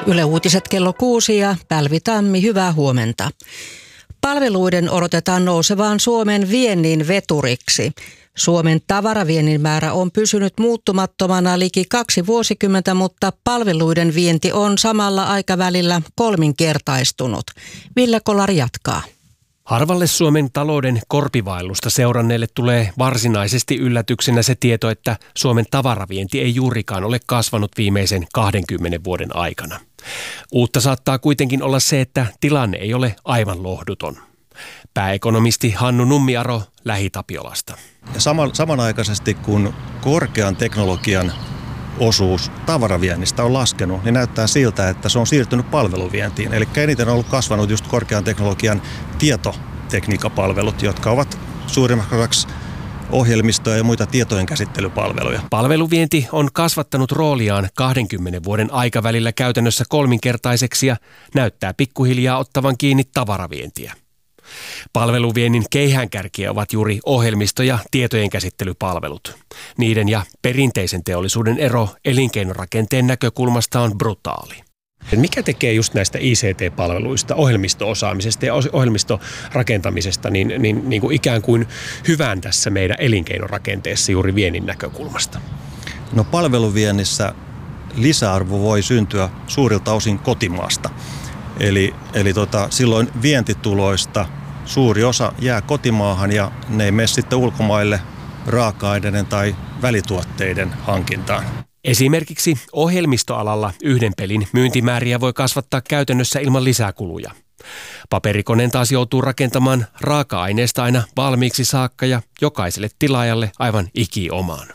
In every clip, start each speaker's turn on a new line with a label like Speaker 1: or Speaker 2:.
Speaker 1: Yle Uutiset kello 6 ja Pälvi Tammi, hyvää huomenta. Palveluiden odotetaan nousevaan Suomen viennin veturiksi. Suomen tavaraviennin määrä on pysynyt muuttumattomana liki 2 vuosikymmentä, mutta palveluiden vienti on samalla aikavälillä kolminkertaistunut. Ville Kolari jatkaa.
Speaker 2: Harvalle Suomen talouden korpivaellusta seuranneelle tulee varsinaisesti yllätyksenä se tieto, että Suomen tavaravienti ei juurikaan ole kasvanut viimeisen 20 vuoden aikana. Uutta saattaa kuitenkin olla se, että tilanne ei ole aivan lohduton. Pääekonomisti Hannu Nummiaro Lähi-Tapiolasta.
Speaker 3: Ja samanaikaisesti kun korkean teknologian osuus tavaraviennistä on laskenut, niin näyttää siltä, että se on siirtynyt palveluvientiin. Eli eniten on ollut kasvanut just korkean teknologian tietotekniikkapalvelut, jotka ovat suurimmaksi ohjelmistoja ja muita tietojen käsittelypalveluja.
Speaker 2: Palveluvienti on kasvattanut rooliaan 20 vuoden aikavälillä käytännössä kolminkertaiseksi ja näyttää pikkuhiljaa ottavan kiinni tavaravientiä. Palveluviennin keihäänkärkiä ovat juuri ohjelmisto- ja tietojen käsittelypalvelut. Niiden ja perinteisen teollisuuden ero elinkeinorakenteen näkökulmasta on brutaali. Mikä tekee just näistä ICT-palveluista, ohjelmisto-osaamisesta ja ohjelmistorakentamisesta niin kuin ikään kuin hyvän tässä meidän elinkeinorakenteessa juuri viennin näkökulmasta?
Speaker 3: No palveluviennissä lisäarvo voi syntyä suurilta osin kotimaasta. Eli silloin vientituloista suuri osa jää kotimaahan ja ne ei mene sitten ulkomaille raaka-aineiden tai välituotteiden hankintaan.
Speaker 2: Esimerkiksi ohjelmistoalalla yhden pelin myyntimääriä voi kasvattaa käytännössä ilman lisäkuluja. Paperikoneen taas joutuu rakentamaan raaka-aineesta aina valmiiksi saakka ja jokaiselle tilaajalle aivan ikiomaan.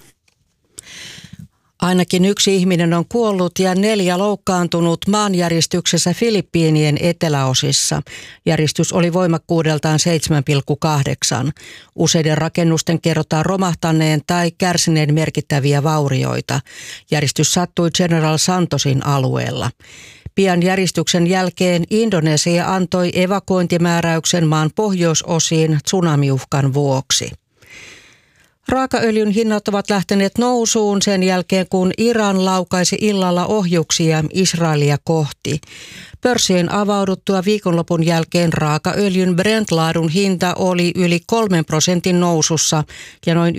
Speaker 1: Ainakin 1 ihminen on kuollut ja 4 loukkaantunut maanjäristyksessä Filippiinien eteläosissa. Järistys oli voimakkuudeltaan 7,8. Useiden rakennusten kerrotaan romahtaneen tai kärsineen merkittäviä vaurioita. Järistys sattui General Santosin alueella. Pian järistyksen jälkeen Indonesia antoi evakuointimääräyksen maan pohjoisosiin tsunamiuhkan vuoksi. Raakaöljyn hinnat ovat lähteneet nousuun sen jälkeen, kun Iran laukaisi illalla ohjuksia Israelia kohti. Pörssien avauduttua viikonlopun jälkeen raakaöljyn Brent-laadun hinta oli yli 3% nousussa ja noin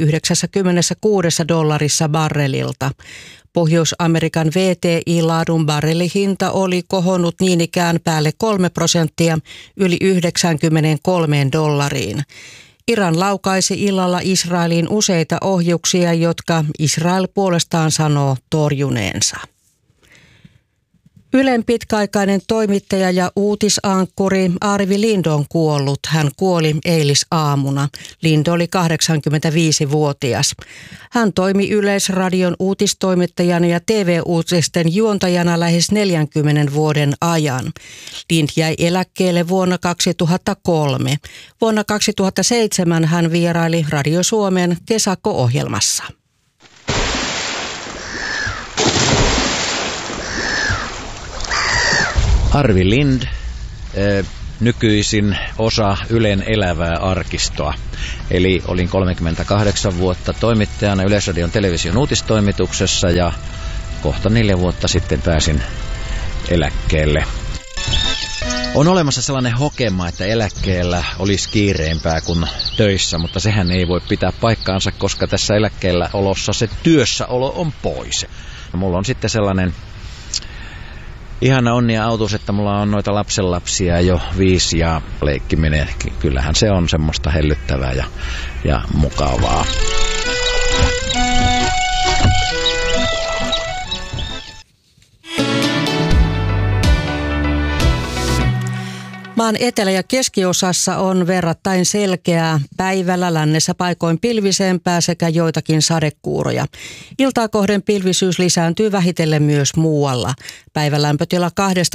Speaker 1: $96 barrelilta. Pohjois-Amerikan VTI-laadun barrelihinta oli kohonnut niin ikään päälle 3% yli $93. Iran laukaisi illalla Israeliin useita ohjuksia, jotka Israel puolestaan sanoo torjuneensa. Ylen pitkäaikainen toimittaja ja uutisankkuri Arvi Lind on kuollut. Hän kuoli eilisaamuna. Lind oli 85-vuotias. Hän toimi Yleisradion uutistoimittajana ja TV-uutisten juontajana lähes 40 vuoden ajan. Lind jäi eläkkeelle vuonna 2003. Vuonna 2007 hän vieraili Radio Suomen kesäkko-ohjelmassa.
Speaker 4: Arvi Lind, nykyisin osa Ylen elävää arkistoa. Eli olin 38 vuotta toimittajana Yleisradion television uutistoimituksessa ja kohta 4 vuotta sitten pääsin eläkkeelle. On olemassa sellainen hokema, että eläkkeellä olisi kiireempää kuin töissä, mutta sehän ei voi pitää paikkaansa, koska tässä eläkkeellä olossa se työssäolo on pois. Mulla on sitten sellainen ihana onni autus, että mulla on noita lapsenlapsia jo 5 ja leikkiminen, kyllähän se on semmoista hellyttävää ja mukavaa.
Speaker 1: Maan etelä- ja keskiosassa on verrattain selkeää, päivällä lännessä paikoin pilvisempää sekä joitakin sadekuuroja. Iltaa kohden pilvisyys lisääntyy vähitellen myös muualla. Päivälämpötila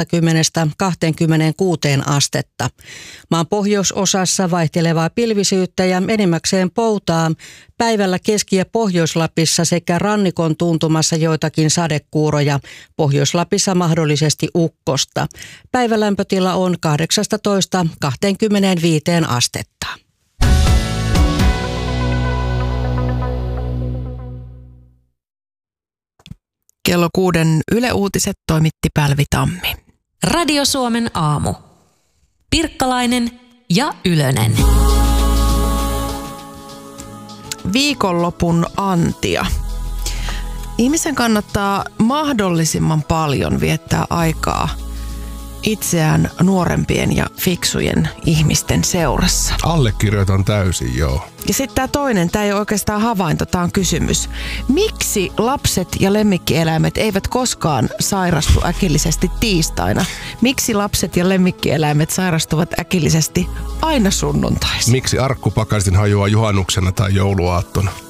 Speaker 1: 20–26 astetta. Maan pohjoisosassa vaihtelevaa pilvisyyttä ja enimmäkseen poutaa. Päivällä Keski- ja Pohjois-Lapissa sekä rannikon tuntumassa joitakin sadekuuroja. Pohjois-Lapissa mahdollisesti ukkosta. Päivälämpötila on 18–25 astetta.
Speaker 5: Kello 6 Yle Uutiset toimitti Pälvi Tammi.
Speaker 6: Radio Suomen aamu. Pirkkalainen ja Ylönen.
Speaker 5: Viikonlopun antia. Ihmisen kannattaa mahdollisimman paljon viettää aikaa itseään nuorempien ja fiksujen ihmisten seurassa.
Speaker 7: Allekirjoitan täysin, joo.
Speaker 5: Ja sitten tämä toinen, tämä ei ole oikeastaan havainto, tämä on kysymys. Miksi lapset ja lemmikkieläimet eivät koskaan sairastu äkillisesti tiistaina? Miksi lapset ja lemmikkieläimet sairastuvat äkillisesti aina sunnuntaisin?
Speaker 7: Miksi arkkupakastin hajoaa juhannuksena tai jouluaattona?